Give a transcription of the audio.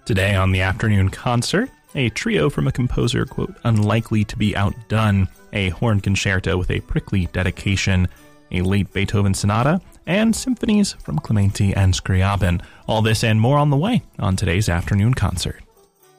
Today on the afternoon concert, a trio from a composer, quote, unlikely to be outdone, a horn concerto with a prickly dedication, a late Beethoven sonata, and symphonies from Clementi and Scriabin. All this and more on the way on today's afternoon concert.